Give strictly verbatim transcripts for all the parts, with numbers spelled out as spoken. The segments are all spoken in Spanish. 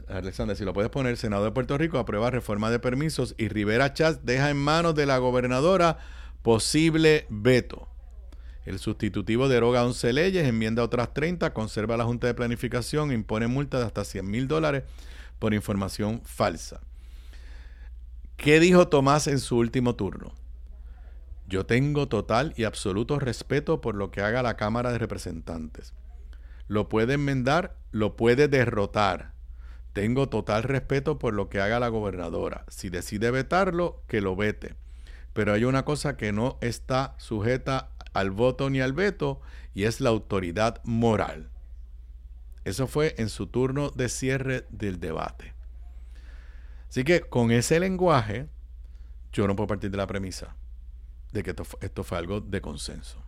Alexander, si lo puedes poner, Senado de Puerto Rico aprueba reforma de permisos y Rivera Chatz deja en manos de la gobernadora posible veto. El sustitutivo deroga once leyes, enmienda otras treinta, conserva la Junta de Planificación e impone multa de hasta cien mil dólares por información falsa. ¿Qué dijo Tomás en su último turno? Yo tengo total y absoluto respeto por lo que haga la Cámara de Representantes. Lo puede enmendar, lo puede derrotar. Tengo total respeto por lo que haga la gobernadora. Si decide vetarlo, que lo vete. Pero hay una cosa que no está sujeta al voto ni al veto, y es la autoridad moral. Eso fue en su turno de cierre del debate. Así que con ese lenguaje, yo no puedo partir de la premisa de que esto, esto fue algo de consenso.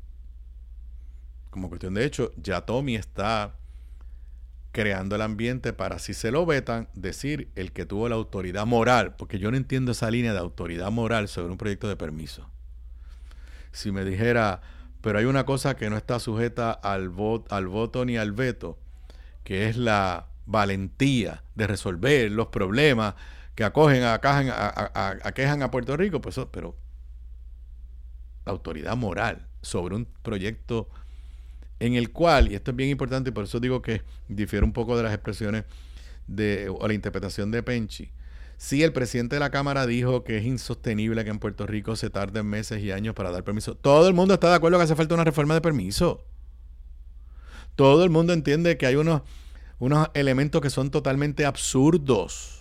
Como cuestión de hecho, ya Tommy está creando el ambiente para, si se lo vetan, decir el que tuvo la autoridad moral, porque yo no entiendo esa línea de autoridad moral sobre un proyecto de permiso. Si me dijera, pero hay una cosa que no está sujeta al, vo- al voto ni al veto, que es la valentía de resolver los problemas que acogen, acajan, a, a, a, aquejan a Puerto Rico, pues eso, pero la autoridad moral sobre un proyecto en el cual, y esto es bien importante, y por eso digo que difiere un poco de las expresiones de, o la interpretación de Penchi. Sí, el presidente de la Cámara dijo que es insostenible que en Puerto Rico se tarden meses y años para dar permiso. Todo el mundo está de acuerdo que hace falta una reforma de permiso. Todo el mundo entiende que hay unos, unos elementos que son totalmente absurdos.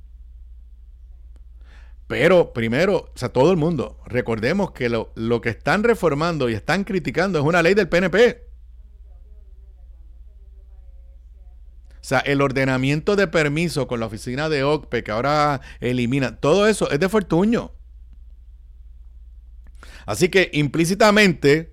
Pero primero, o sea, todo el mundo, recordemos que lo, lo que están reformando y están criticando es una ley del P N P. O sea, el ordenamiento de permiso con la oficina de O C P E que ahora elimina, todo eso es de Fortuño. Así que implícitamente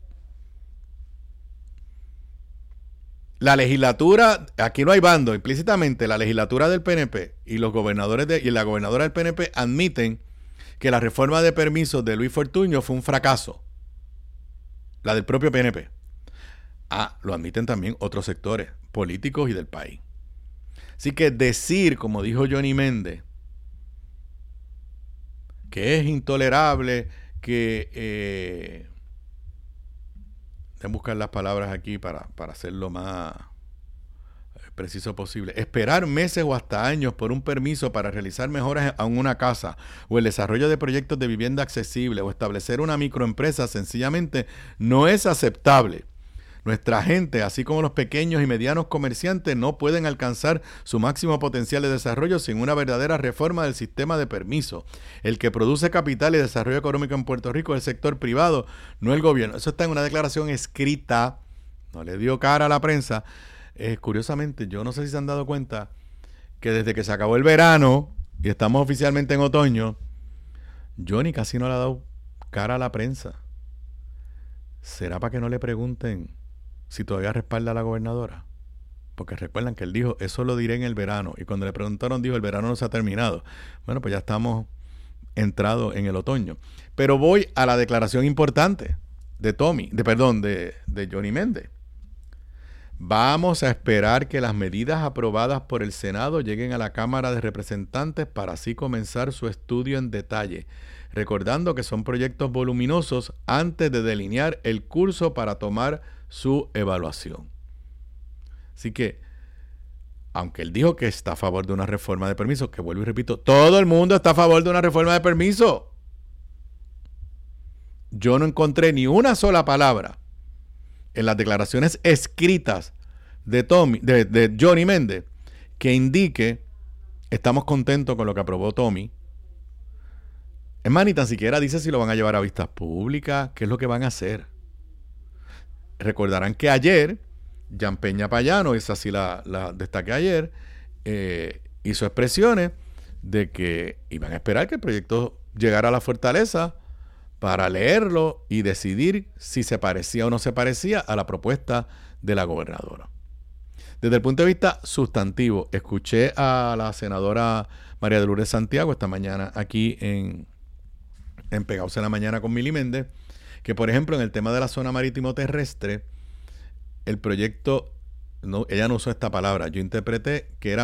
la legislatura, aquí no hay bando, implícitamente la legislatura del P N P y los gobernadores de, y la gobernadora del P N P admiten que la reforma de permisos de Luis Fortuño fue un fracaso. La del propio P N P. Ah, lo admiten también otros sectores políticos y del país. Así que decir, como dijo Johnny Méndez, que es intolerable, que... Eh, déjenme buscar las palabras aquí para, para hacerlo más preciso posible. Esperar meses o hasta años por un permiso para realizar mejoras a una casa o el desarrollo de proyectos de vivienda accesible o establecer una microempresa sencillamente no es aceptable. Nuestra gente, así como los pequeños y medianos comerciantes, no pueden alcanzar su máximo potencial de desarrollo sin una verdadera reforma del sistema de permiso. El que produce capital y desarrollo económico en Puerto Rico es el sector privado, no el gobierno. Eso está en una declaración escrita, no le dio cara a la prensa. Eh, curiosamente, yo no sé si se han dado cuenta que desde que se acabó el verano y estamos oficialmente en otoño, Johnny casi no le ha dado cara a la prensa. ¿Será para que no le pregunten si todavía respalda a la gobernadora? Porque recuerdan que él dijo, eso lo diré en el verano. Y cuando le preguntaron, dijo, el verano no se ha terminado. Bueno, pues ya estamos entrados en el otoño. Pero voy a la declaración importante de Tommy, de perdón, de, de Johnny Méndez. Vamos a esperar que las medidas aprobadas por el Senado lleguen a la Cámara de Representantes para así comenzar su estudio en detalle, recordando que son proyectos voluminosos antes de delinear el curso para tomar su evaluación. Así que, aunque él dijo que está a favor de una reforma de permiso, que vuelvo y repito, todo el mundo está a favor de una reforma de permiso. Yo no encontré ni una sola palabra en las declaraciones escritas de, Tommy, de, de Johnny Méndez que indique estamos contentos con lo que aprobó Tommy. Es más, ni tan siquiera dice si lo van a llevar a vistas públicas, qué es lo que van a hacer. Recordarán que ayer Jan Peña Payano, esa sí la, la destaqué ayer, eh, hizo expresiones de que iban a esperar que el proyecto llegara a la fortaleza para leerlo y decidir si se parecía o no se parecía a la propuesta de la gobernadora. Desde el punto de vista sustantivo, escuché a la senadora María de Lourdes Santiago esta mañana aquí en, en Pegados en la Mañana con Mili Méndez, que por ejemplo en el tema de la zona marítimo terrestre, el proyecto, no, ella no usó esta palabra, yo interpreté que era